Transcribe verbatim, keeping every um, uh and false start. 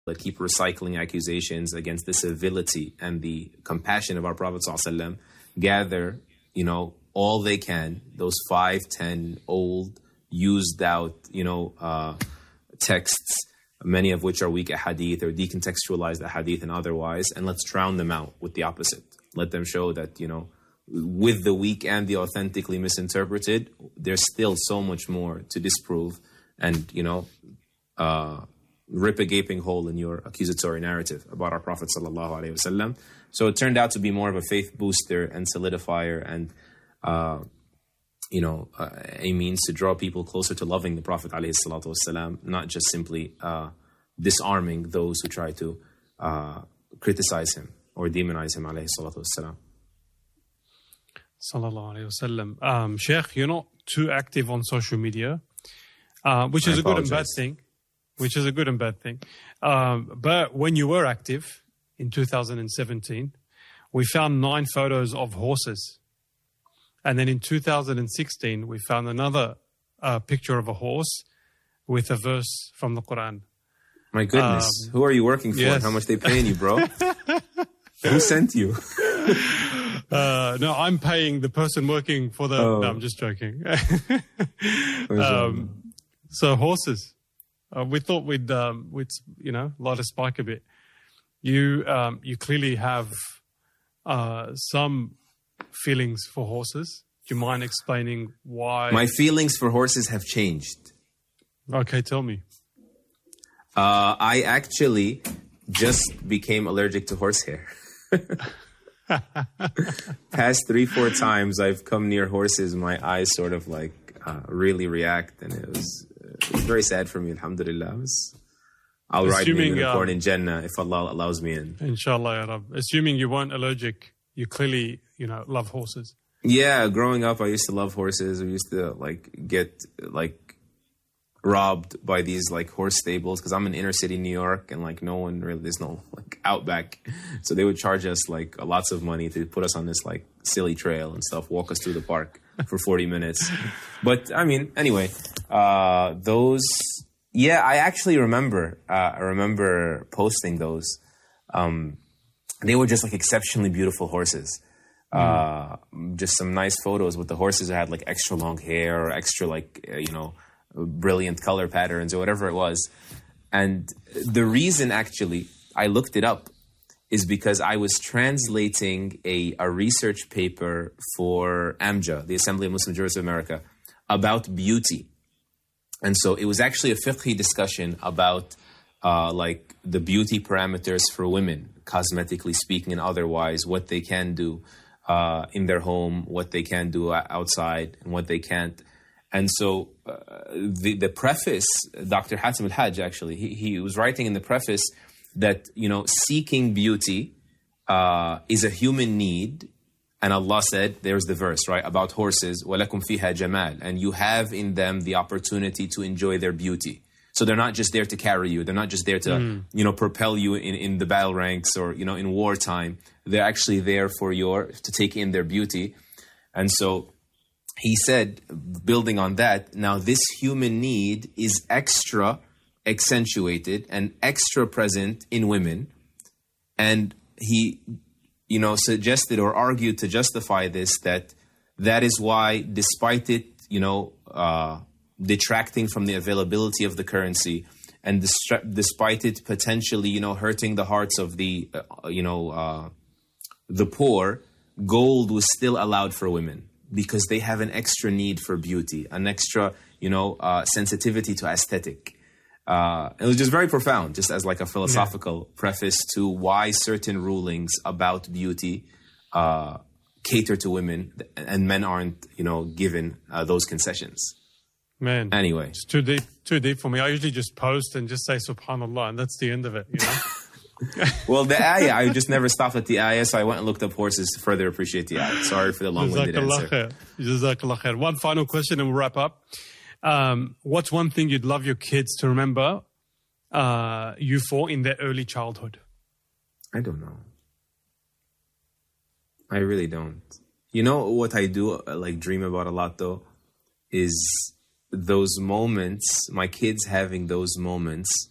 that keep recycling accusations against the civility and the compassion of our Prophet ﷺ, gather, you know, all they can, those five, ten old, used out, you know, uh, texts, many of which are weak hadith or decontextualized hadith and otherwise, and let's drown them out with the opposite. Let them show that, you know, with the weak and the authentically misinterpreted, there's still so much more to disprove and, you know, uh, rip a gaping hole in your accusatory narrative about our Prophet sallallahu alaihi wasallam. So it turned out to be more of a faith booster and solidifier and, uh, you know, uh, a means to draw people closer to loving the Prophet alayhi salatu wasalam, not just simply uh, disarming those who try to uh, criticize him or demonize him alayhi salatu wasalam. Sallallahu alayhi wasallam. Um, Sheikh, you're not too active on social media, uh, which is I a good and apologize. bad thing. Which is a good and bad thing. Um, but when you were active in two thousand seventeen, we found nine photos of horses. And then in two thousand sixteen, we found another uh, picture of a horse with a verse from the Quran. My goodness. Um, Who are you working for? yes. How much they paying you, bro? Who sent you? Uh, no, I'm paying the person working for the... Oh. No, I'm just joking. um, so horses. Uh, we thought we'd, um, we'd, you know, light a spike a bit. You, um, you clearly have uh, some feelings for horses. Do you mind explaining why? My feelings for horses have changed. Okay, tell me. Uh, I actually just became allergic to horsehair. Past three, four times I've come near horses, my eyes sort of like uh, really react, and it was, it was very sad for me. Alhamdulillah, was, I'll ride a unicorn um, in Jannah if Allah allows me in. Inshallah, ya Rab. Assuming you weren't allergic, you clearly, you know, love horses. Yeah, growing up, I used to love horses. We used to like get like robbed by these like horse stables because I'm in inner city New York and like no one really, there's no like outback, so they would charge us like lots of money to put us on this like silly trail and stuff, walk us through the park for forty minutes. But I mean, anyway, uh, those, yeah, I actually remember, uh, I remember posting those. Um, they were just like exceptionally beautiful horses. Uh, mm. Just some nice photos with the horses that had like extra long hair or extra like, uh, you know, brilliant color patterns or whatever it was. And the reason actually I looked it up is because I was translating a, a research paper for AMJA, the Assembly of Muslim Jurists of America, about beauty. And so it was actually a fiqhi discussion about uh, like the beauty parameters for women, cosmetically speaking and otherwise, what they can do uh, in their home, what they can do outside, and what they can't. And so uh, the, the preface, Doctor Hatim al-Hajj, actually, he, he was writing in the preface that, you know, seeking beauty uh, is a human need. And Allah said, there's the verse, right, about horses, وَلَكُمْ فِيهَا جَمَالٍ, and you have in them the opportunity to enjoy their beauty. So they're not just there to carry you. They're not just there to, mm. you know, propel you in, in the battle ranks or, you know, in wartime. They're actually there for your, to take in their beauty. And so he said, building on that, now this human need is extra accentuated and extra present in women. And he, you know, suggested or argued to justify this, that that is why, despite it, you know, uh, detracting from the availability of the currency and distra- despite it potentially, you know, hurting the hearts of the, uh, you know, uh, the poor, gold was still allowed for women, because they have an extra need for beauty, an extra, you know, uh, sensitivity to aesthetic. Uh, it was just very profound, just as like a philosophical yeah. preface to why certain rulings about beauty uh, cater to women and men aren't, you know, given uh, those concessions. Man, anyway, it's too deep, too deep for me. I usually just post and just say Subhanallah, and that's the end of it, you know. Well, the ayah, I just never stopped at the ayah, so I went and looked up horses to further appreciate the ayah. Sorry for the long-winded answer. Khair. Jazakallah khair. One final question and we'll wrap up. Um, what's one thing you'd love your kids to remember uh, you for in their early childhood? I don't know. I really don't. You know what I do, like, dream about a lot, though, is those moments, my kids having those moments